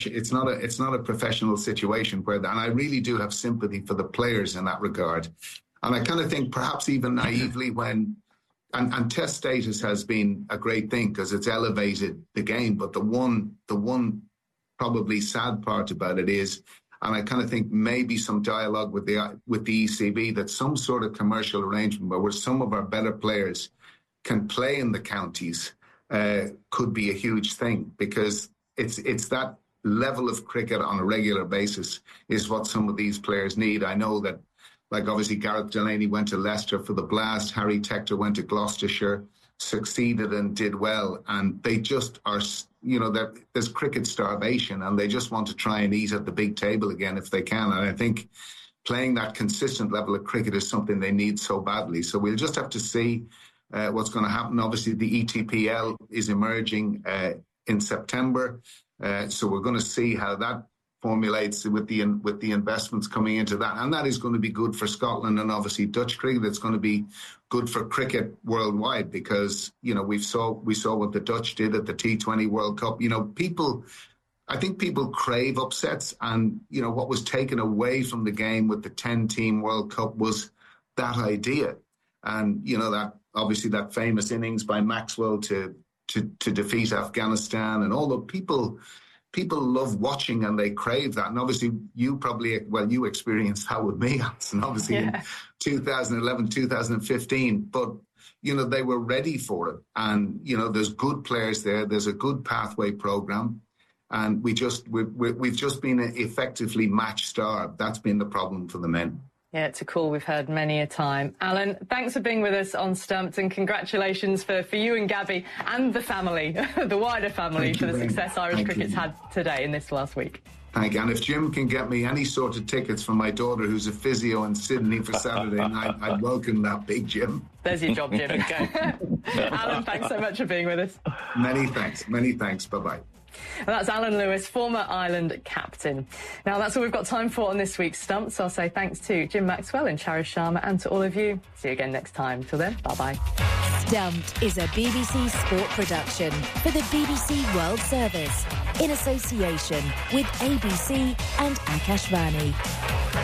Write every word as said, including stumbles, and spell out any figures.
it's not a it's not a professional situation where, and I really do have sympathy for the players in that regard. And I kind of think perhaps even naively when, and, and test status has been a great thing because it's elevated the game. But the one, the one probably sad part about it is, and I kind of think maybe some dialogue with the with the E C B, that some sort of commercial arrangement where some of our better players can play in the counties uh, could be a huge thing, because it's it's that level of cricket on a regular basis is what some of these players need. I know that, like obviously Gareth Delaney went to Leicester for the Blast, Harry Tector went to Gloucestershire, succeeded and did well, and they just are, you know, there's cricket starvation and they just want to try and eat at the big table again if they can. And I think playing that consistent level of cricket is something they need so badly. So we'll just have to see uh, what's going to happen. Obviously, the E T P L is emerging uh, in September, uh, so we're going to see how that formulates with the with the investments coming into that, and that is going to be good for Scotland and obviously Dutch cricket. It's going to be good for cricket worldwide, because you know we've saw we saw what the Dutch did at the T twenty World Cup. You know, people, I think people crave upsets, and you know what was taken away from the game with the ten team World Cup was that idea, and you know that obviously that famous innings by Maxwell to to to defeat Afghanistan, and all the people. People love watching and they crave that. And obviously you probably, well, you experienced that with me, Alison, obviously yeah. in two thousand eleven, two thousand fifteen. But, you know, they were ready for it. And, you know, there's good players there. There's a good pathway program. And we just, we, we, we've just been effectively match starved. That's been the problem for the men. Yeah, it's a call we've heard many a time. Alan, thanks for being with us on Stumped, and congratulations for, for you and Gabby and the family, the wider family, Thank for the success Irish Thank cricket's you. had today in this last week. Thank you. And if Jim can get me any sort of tickets for my daughter, who's a physio in Sydney for Saturday night, I'd welcome that, big Jim. There's your job, Jim. Okay. Alan, thanks so much for being with us. Many thanks. Many thanks. Bye-bye. And that's Alan Lewis, former Ireland captain. Now, that's all we've got time for on this week's Stump, so I'll say thanks to Jim Maxwell and Charis Sharma, and to all of you. See you again next time. Till then, bye-bye. Stumped is a B B C sport production for the B B C World Service in association with A B C and Akashvani.